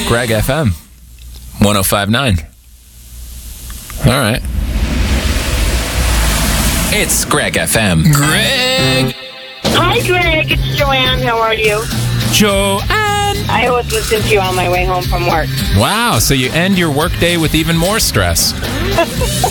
Greg FM 105.9. All right. It's Greg FM. Greg! Hi, Greg. It's Joanne. How are you? Joanne! I always listen to you on my way home from work. Wow, so you end your workday with even more stress.